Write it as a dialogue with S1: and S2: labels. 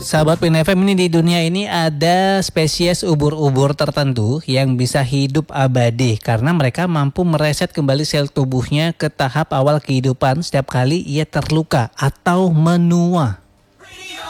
S1: Sahabat PNFM, ini di dunia ini ada spesies ubur-ubur tertentu yang bisa hidup abadi karena mereka mampu mereset kembali sel tubuhnya ke tahap awal kehidupan setiap kali ia terluka atau menua.